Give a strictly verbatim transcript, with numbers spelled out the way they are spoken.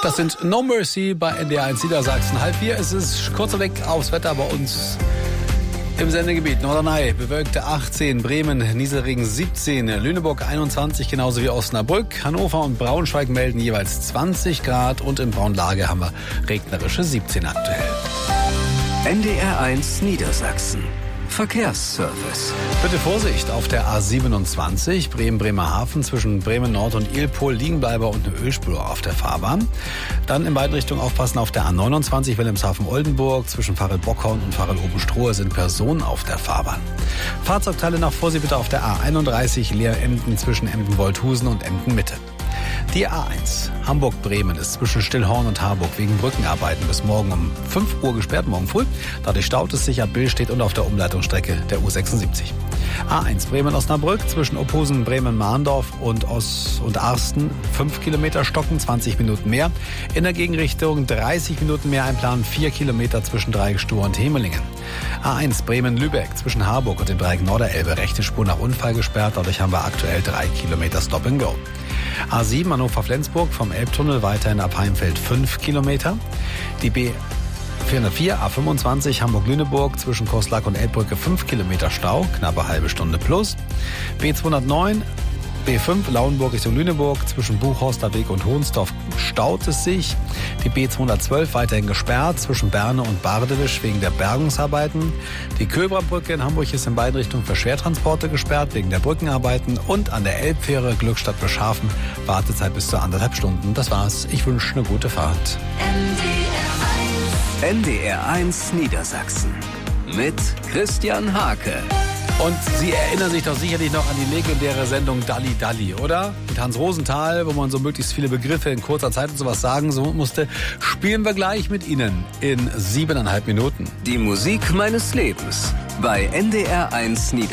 Das sind No Mercy bei N D R eins Niedersachsen. Halb vier, es ist kurzer Blick aufs Wetter bei uns im Sendegebiet. Norderney bewölkte achtzehn, Bremen Nieselregen siebzehn, Lüneburg einundzwanzig, genauso wie Osnabrück. Hannover und Braunschweig melden jeweils zwanzig Grad und in Braunlage haben wir regnerische siebzehn aktuell. N D R eins Niedersachsen. Verkehrsservice. Bitte Vorsicht auf der A siebenundzwanzig, Bremen-Bremerhaven, zwischen Bremen-Nord und Ilpol, Liegenbleiber und eine Ölspur auf der Fahrbahn. Dann in beiden Richtungen aufpassen auf der A neunundzwanzig, Wilhelmshaven-Oldenburg, zwischen Farel-Bockhorn und Farel-Obenstrohe sind Personen auf der Fahrbahn. Fahrzeugteile nach Vorsicht bitte auf der A einunddreißig, Leer-Emden zwischen Emden-Wolthusen und Emden-Mitte. Die A eins, Hamburg-Bremen, ist zwischen Stillhorn und Harburg wegen Brückenarbeiten bis morgen um fünf Uhr gesperrt, morgen früh. Dadurch staut es sich ab Billstedt und auf der Umleitungsstrecke der U sechsundsiebzig. A eins, Bremen-Osnabrück, zwischen Ophusen, Bremen-Mahndorf und Oss und Arsten, fünf Kilometer stocken, zwanzig Minuten mehr. In der Gegenrichtung dreißig Minuten mehr einplanen, vier Kilometer zwischen Dreigestur und Hemelingen. A eins, Bremen-Lübeck, zwischen Harburg und dem Dreieck Norderelbe, rechte Spur nach Unfall gesperrt, dadurch haben wir aktuell drei Kilometer Stop and Go. A sieben, Hannover-Flensburg, vom Elbtunnel weiterhin ab Heimfeld fünf Kilometer. Die B vierhundertvier, A fünfundzwanzig, Hamburg-Lüneburg, zwischen Koslak und Elbbrücke fünf Kilometer Stau, knappe halbe Stunde plus. B zweihundertneun, B fünf, Lauenburg Richtung Lüneburg, zwischen Buchhorster Weg und Hohnsdorf staut es sich. Die B zweihundertzwölf weiterhin gesperrt, zwischen Berne und Bardewisch wegen der Bergungsarbeiten. Die Köberbrücke in Hamburg ist in beiden Richtungen für Schwertransporte gesperrt, wegen der Brückenarbeiten. Und an der Elbfähre Glückstadt Bischhafen Wartezeit bis zu anderthalb Stunden. Das war's. Ich wünsche eine gute Fahrt. N D R eins Niedersachsen mit Christian Hake. Und Sie erinnern sich doch sicherlich noch an die legendäre Sendung Dalli Dalli, oder? Mit Hans Rosenthal, wo man so möglichst viele Begriffe in kurzer Zeit und sowas sagen so musste. Spielen wir gleich mit Ihnen in siebeneinhalb Minuten. Die Musik meines Lebens bei N D R eins Niedersachsen.